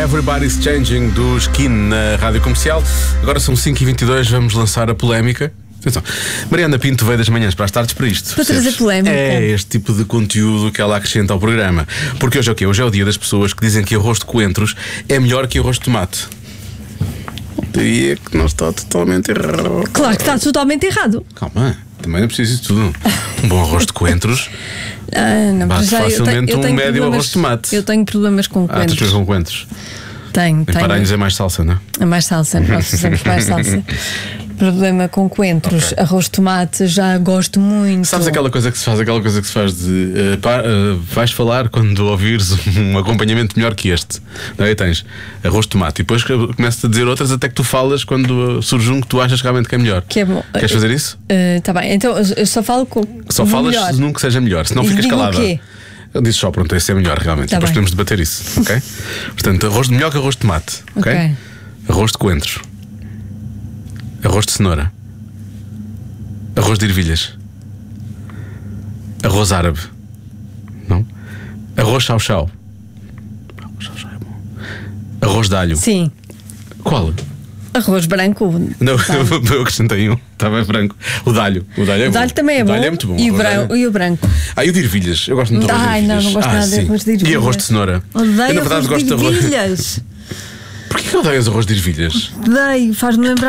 Everybody's Changing do Skin na Rádio Comercial. Agora são 5h22, vamos lançar a polémica. Atenção, Mariana Pinto veio das manhãs para as tardes para isto. Para trazer polémica. É este tipo de conteúdo que ela acrescenta ao programa. Porque hoje é o quê? Hoje é o dia das pessoas que dizem que arroz de coentros é melhor que arroz de tomate. Diria que não está totalmente errado. Claro que está totalmente errado. Calma, também não é preciso isso tudo. Um bom arroz de coentros não, bate facilmente um médio arroz de tomate. Eu tenho problemas com coentros. Tu tens com coentros? Tenho. Paranhos é mais salsa, não é? É mais salsa, nós precisamos mais salsa. Problema com coentros, okay. Arroz de tomate já gosto muito. Sabes aquela coisa que se faz, de vais falar quando ouvires um acompanhamento melhor que este, não é? Tens arroz de tomate e depois começas a dizer outras até que tu falas quando surge um que tu achas realmente que é melhor. Que é bom. Queres fazer isso? Tá bem, então eu só falo com. Só falas se nunca seja melhor, senão ficas calada. O quê? Eu disse só, pronto, esse é melhor realmente. Tá depois bem. podemos debater isso, ok? Portanto, arroz de melhor que arroz de tomate, ok? Arroz de coentros, arroz de cenoura, arroz de ervilhas, arroz árabe, não? Arroz chau-chau. Chau-chau é bom. Arroz de alho. Sim. Qual? Arroz branco. Não, eu acrescentei um. Estava em branco. O de alho. O de alho é bom. O de alho também é bom. O de alho é muito bom. E o branco. E o de ervilhas. Eu gosto muito de arroz de ervilhas. Não gosto nada de arroz de ervilhas. E arroz de cenoura. Odeio arroz de ervilhas. Porquê que odeias arroz de ervilhas? Odeio, faz-me lembrar